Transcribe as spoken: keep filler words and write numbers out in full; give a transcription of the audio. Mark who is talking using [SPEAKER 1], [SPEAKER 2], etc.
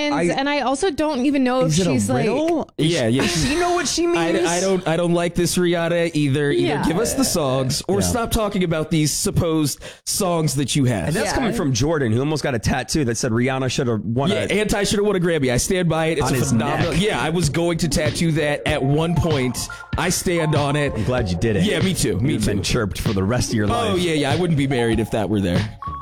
[SPEAKER 1] means,
[SPEAKER 2] I,
[SPEAKER 1] and I also don't even know if
[SPEAKER 2] is it
[SPEAKER 1] she's
[SPEAKER 2] a
[SPEAKER 1] like.
[SPEAKER 2] riddle?
[SPEAKER 3] Yeah, yeah.
[SPEAKER 2] Does she know what she means?
[SPEAKER 3] I, I don't. I don't like this, Rihanna. Either, either
[SPEAKER 1] Yeah.
[SPEAKER 3] give us the songs or
[SPEAKER 2] Yeah.
[SPEAKER 3] stop talking about these supposed songs that you have.
[SPEAKER 2] And that's
[SPEAKER 1] Yeah.
[SPEAKER 2] coming from Jordan, who almost got a tattoo that said Rihanna should have won
[SPEAKER 3] Yeah,
[SPEAKER 2] a...
[SPEAKER 3] Anti should have won a Grammy. I stand by it. It's
[SPEAKER 2] On
[SPEAKER 3] a
[SPEAKER 2] his
[SPEAKER 3] phenomenal.
[SPEAKER 2] neck.
[SPEAKER 3] Yeah, I was going to tattoo that at one point. I stand on it.
[SPEAKER 2] I'm glad you did it.
[SPEAKER 3] Yeah, me too. Me
[SPEAKER 2] You've
[SPEAKER 3] too.
[SPEAKER 2] been chirped for the rest of your life.
[SPEAKER 3] Oh yeah, yeah. I wouldn't be married if that were there.